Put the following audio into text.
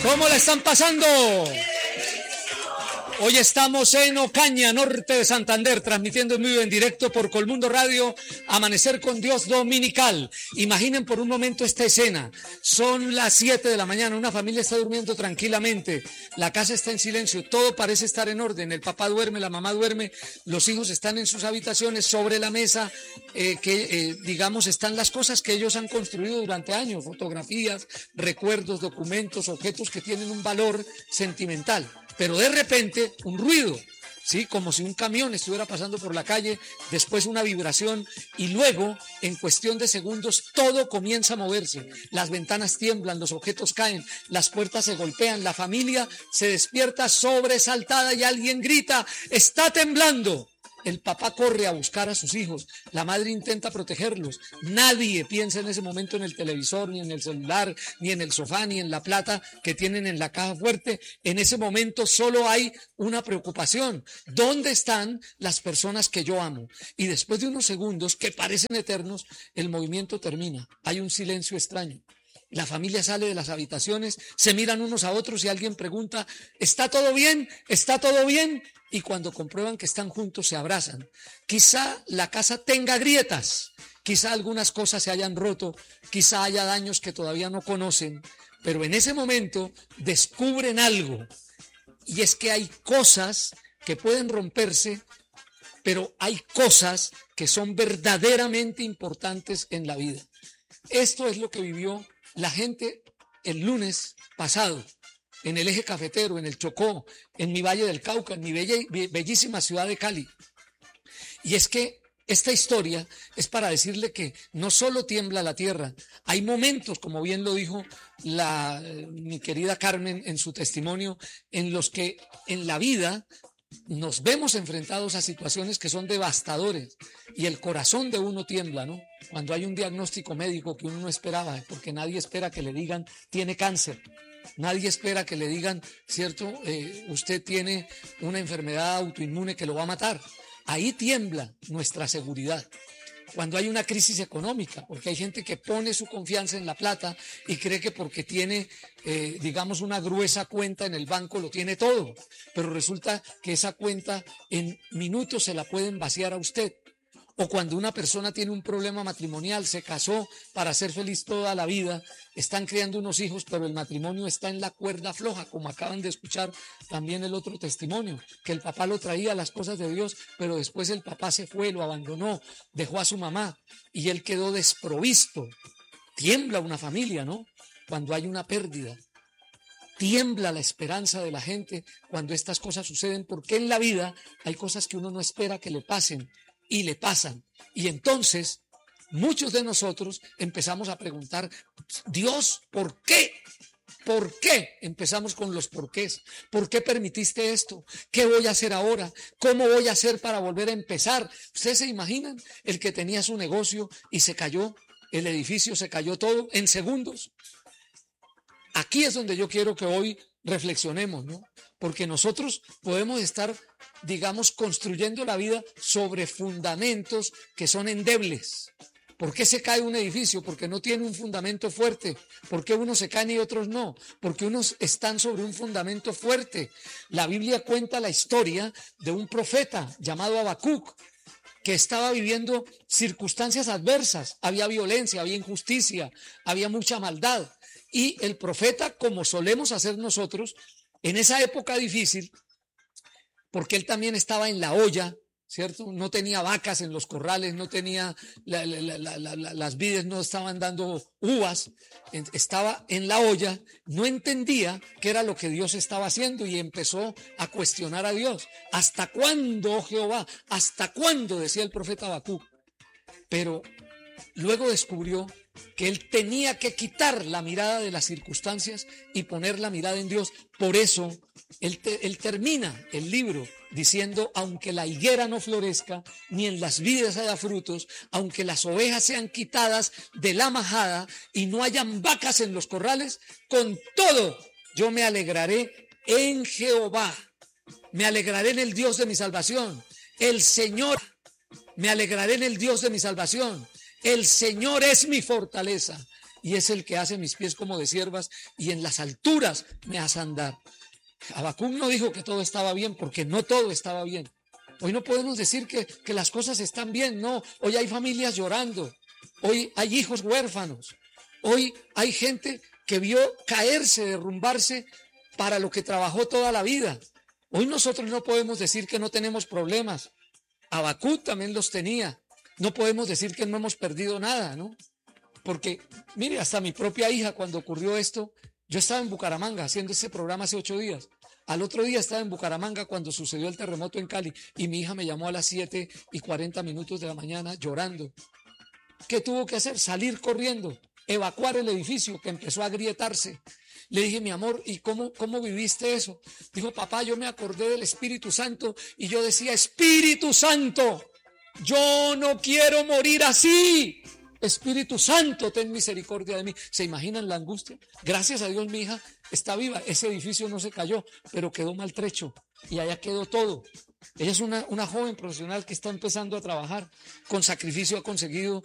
¿Cómo la están pasando? Hoy estamos en Ocaña, norte de Santander, transmitiendo en vivo en directo por Colmundo Radio, Amanecer con Dios Dominical. Imaginen por un momento esta escena. Son las 7 de la mañana, una familia está durmiendo tranquilamente, la casa está en silencio, todo parece estar en orden, el papá duerme, la mamá duerme, los hijos están en sus habitaciones, sobre la mesa, digamos, están las cosas que ellos han construido durante años, fotografías, recuerdos, documentos, objetos que tienen un valor sentimental. Pero de repente un ruido, ¿sí? Como si un camión estuviera pasando por la calle, después una vibración y luego, en cuestión de segundos, todo comienza a moverse. Las ventanas tiemblan, los objetos caen, las puertas se golpean, la familia se despierta sobresaltada y alguien grita: ¡está temblando! El papá corre a buscar a sus hijos, la madre intenta protegerlos. Nadie piensa en ese momento en el televisor, ni en el celular, ni en el sofá, ni en la plata que tienen en la caja fuerte. En ese momento solo hay una preocupación: ¿dónde están las personas que yo amo? Y después de unos segundos que parecen eternos, el movimiento termina. Hay un silencio extraño. La familia sale de las habitaciones, se miran unos a otros y alguien pregunta: ¿está todo bien? ¿Está todo bien? Y cuando comprueban que están juntos se abrazan. Quizá la casa tenga grietas, quizá algunas cosas se hayan roto, quizá haya daños que todavía no conocen, pero en ese momento descubren algo, y es que hay cosas que pueden romperse, pero hay cosas que son verdaderamente importantes en la vida. Esto es lo que vivió la gente el lunes pasado en el Eje Cafetero, en el Chocó, en mi Valle del Cauca, en mi bellísima ciudad de Cali. Y es que esta historia es para decirle que no solo tiembla la tierra, hay momentos, como bien lo dijo mi querida Carmen en su testimonio, en los que en la vida nos vemos enfrentados a situaciones que son devastadores y el corazón de uno tiembla, ¿no? Cuando hay un diagnóstico médico que uno no esperaba, porque nadie espera que le digan tiene cáncer, nadie espera que le digan, ¿cierto? Usted tiene una enfermedad autoinmune que lo va a matar. Ahí tiembla nuestra seguridad. Cuando hay una crisis económica, porque hay gente que pone su confianza en la plata y cree que porque tiene, digamos, una gruesa cuenta en el banco lo tiene todo, pero resulta que esa cuenta en minutos se la pueden vaciar a usted. O cuando una persona tiene un problema matrimonial, se casó para ser feliz toda la vida, están criando unos hijos, pero el matrimonio está en la cuerda floja, como acaban de escuchar también el otro testimonio, que el papá lo traía a las cosas de Dios, pero después el papá se fue, lo abandonó, dejó a su mamá y él quedó desprovisto. Tiembla una familia, ¿no? Cuando hay una pérdida. Tiembla la esperanza de la gente cuando estas cosas suceden, porque en la vida hay cosas que uno no espera que le pasen y le pasan. Y entonces muchos de nosotros empezamos a preguntar: Dios, ¿por qué? ¿Por qué? Empezamos con los porqués. ¿Por qué permitiste esto? ¿Qué voy a hacer ahora? ¿Cómo voy a hacer para volver a empezar? ¿Ustedes se imaginan el que tenía su negocio y se cayó el edificio, se cayó todo en segundos? Aquí es donde yo quiero que hoy reflexionemos, ¿no? Porque nosotros podemos estar, digamos, construyendo la vida sobre fundamentos que son endebles. ¿Por qué se cae un edificio? Porque no tiene un fundamento fuerte. ¿Por qué unos se caen y otros no? Porque unos están sobre un fundamento fuerte. La Biblia cuenta la historia de un profeta llamado Habacuc, que estaba viviendo circunstancias adversas. Había violencia, había injusticia, había mucha maldad. Y el profeta, como solemos hacer nosotros, en esa época difícil, porque él también estaba en la olla, ¿cierto? No tenía vacas en los corrales, no tenía, las vides no estaban dando uvas, estaba en la olla, no entendía qué era lo que Dios estaba haciendo y empezó a cuestionar a Dios. ¿Hasta cuándo, oh Jehová? ¿Hasta cuándo? Decía el profeta Habacuc. Pero luego descubrió que él tenía que quitar la mirada de las circunstancias y poner la mirada en Dios. Por eso él termina el libro diciendo: aunque la higuera no florezca, ni en las vides haya frutos, aunque las ovejas sean quitadas de la majada y no hayan vacas en los corrales, con todo yo me alegraré en Jehová, me alegraré en el Dios de mi salvación. El Señor, me alegraré en el Dios de mi salvación. El Señor es mi fortaleza. y es el que hace mis pies como de ciervas y en las alturas me hace andar. Habacuc no dijo que todo estaba bien, porque no todo estaba bien. Hoy no podemos decir que las cosas están bien, no. Hoy hay familias llorando, hoy hay hijos huérfanos, hoy hay gente que vio caerse, derrumbarse para lo que trabajó toda la vida. Hoy nosotros no podemos decir que no tenemos problemas. Habacuc también los tenía. No podemos decir que no hemos perdido nada, ¿no? Porque, mire, hasta mi propia hija, cuando ocurrió esto, yo estaba en Bucaramanga haciendo ese programa hace 8 días. Al otro día estaba en Bucaramanga cuando sucedió el terremoto en Cali y mi hija me llamó a las 7:40 de la mañana llorando. ¿Qué tuvo que hacer? Salir corriendo, evacuar el edificio que empezó a agrietarse. Le dije, mi amor, ¿y cómo viviste eso? Dijo, papá, yo me acordé del Espíritu Santo y yo decía, Espíritu Santo, yo no quiero morir así. Espíritu Santo, ten misericordia de mí. ¿Se imaginan la angustia? Gracias a Dios mi hija está viva. Ese edificio no se cayó, pero quedó maltrecho y allá quedó todo. Ella es una joven profesional que está empezando a trabajar. Con sacrificio ha conseguido